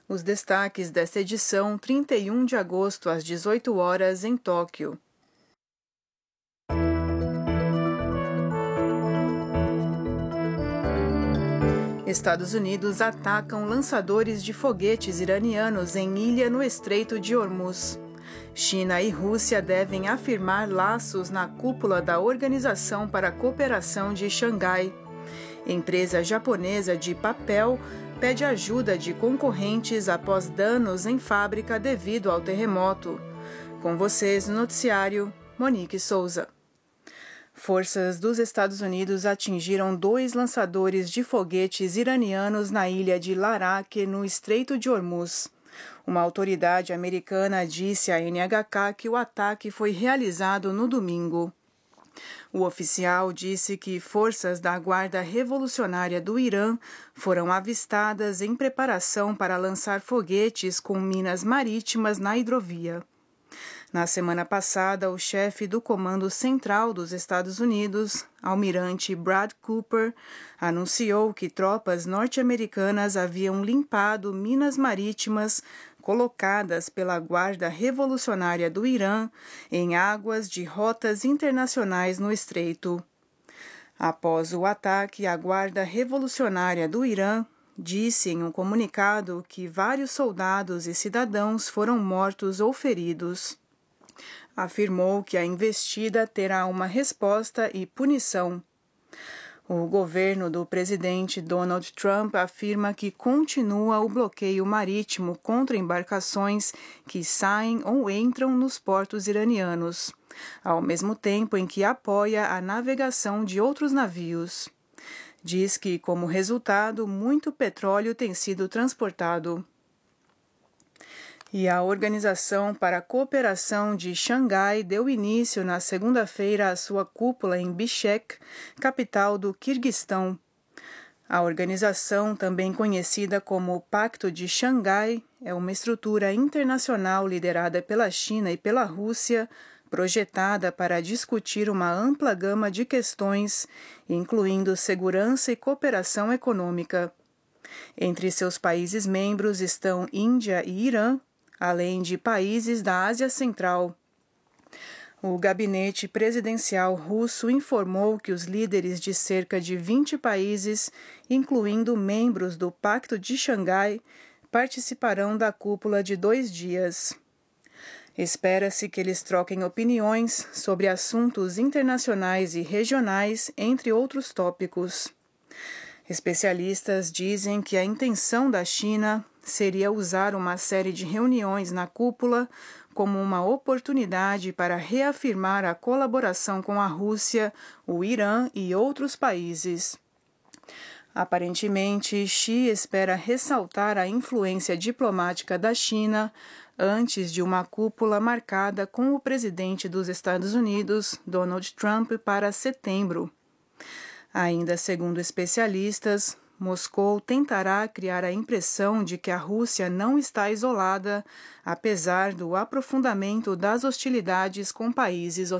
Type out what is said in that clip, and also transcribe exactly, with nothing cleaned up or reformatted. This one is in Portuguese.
Os destaques desta edição, trinta e um de agosto, às dezoito horas, em Tóquio. Estados Unidos atacam lançadores de foguetes iranianos em ilha no Estreito de Hormuz. China e Rússia devem afirmar laços na cúpula da Organização para a Cooperação de Xangai. Empresa japonesa de papel pede ajuda de concorrentes após danos em fábrica devido ao terremoto. Com vocês no noticiário, Monique Souza. Forças dos Estados Unidos atingiram dois lançadores de foguetes iranianos na ilha de Larak, no Estreito de Hormuz. Uma autoridade americana disse à N H K que o ataque foi realizado no domingo. O oficial disse que forças da Guarda Revolucionária do Irã foram avistadas em preparação para lançar foguetes com minas marítimas na hidrovia. Na semana passada, o chefe do Comando Central dos Estados Unidos, almirante Brad Cooper, anunciou que tropas norte-americanas haviam limpado minas marítimas colocadas pela Guarda Revolucionária do Irã em águas de rotas internacionais no estreito. Após o ataque, a Guarda Revolucionária do Irã disse em um comunicado que vários soldados e cidadãos foram mortos ou feridos. Afirmou que a investida terá uma resposta e punição. O governo do presidente Donald Trump afirma que continua o bloqueio marítimo contra embarcações que saem ou entram nos portos iranianos, ao mesmo tempo em que apoia a navegação de outros navios. Diz que, como resultado, muito petróleo tem sido transportado. E a Organização para a Cooperação de Xangai deu início na segunda-feira à sua cúpula em Bishkek, capital do Quirguistão. A organização, também conhecida como Pacto de Xangai, é uma estrutura internacional liderada pela China e pela Rússia, projetada para discutir uma ampla gama de questões, incluindo segurança e cooperação econômica. Entre seus países membros estão Índia e Irã, além de países da Ásia Central. O gabinete presidencial russo informou que os líderes de cerca de vinte países, incluindo membros do Pacto de Xangai, participarão da cúpula de dois dias. Espera-se que eles troquem opiniões sobre assuntos internacionais e regionais, entre outros tópicos. Especialistas dizem que a intenção da China seria usar uma série de reuniões na cúpula como uma oportunidade para reafirmar a colaboração com a Rússia, o Irã e outros países. Aparentemente, Xi espera ressaltar a influência diplomática da China antes de uma cúpula marcada com o presidente dos Estados Unidos, Donald Trump, para setembro. Ainda segundo especialistas, Moscou tentará criar a impressão de que a Rússia não está isolada, apesar do aprofundamento das hostilidades com países ocidentais.